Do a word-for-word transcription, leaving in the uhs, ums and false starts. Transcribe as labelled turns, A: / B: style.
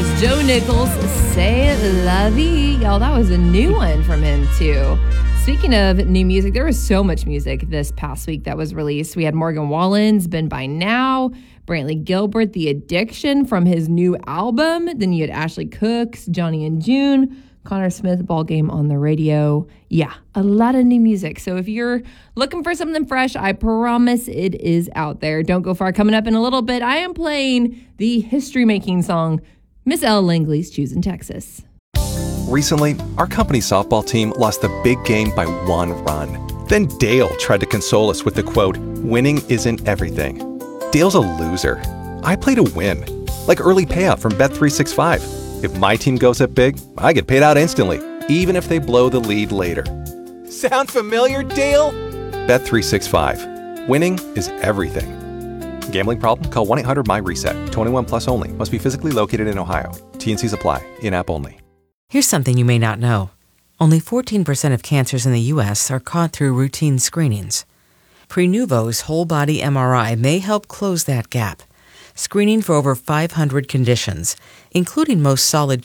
A: was Joe Nichols, C'est La Vie. Y'all, that was a new one from him, too. Speaking of new music, there was so much music this past week that was released. We had Morgan Wallen's Been By Now, Brantley Gilbert, The Addiction from his new album. Then you had Ashley Cooks, Johnny and June, Connor Smith, Ball Game on the Radio. Yeah, a lot of new music. So if you're looking for something fresh, I promise it is out there. Don't go far. Coming up in a little bit, I am playing the history-making song, Miss Ella Langley's Choosing Texas.
B: Recently, our company's softball team lost the big game by one run. Then Dale tried to console us with the quote, "Winning isn't everything." Dale's a loser. I play to win, like early payout from Bet three sixty-five. If my team goes up big, I get paid out instantly, even if they blow the lead later. Sound familiar, Dale? Bet three sixty-five. Winning is everything. Gambling problem? Call one eight hundred M Y reset. twenty-one plus only. Must be physically located in Ohio. T and Cs apply. In-app only.
C: Here's something you may not know. Only fourteen percent of cancers in the U S are caught through routine screenings. Prenuvo's whole-body M R I may help close that gap, screening for over five hundred conditions, including most solid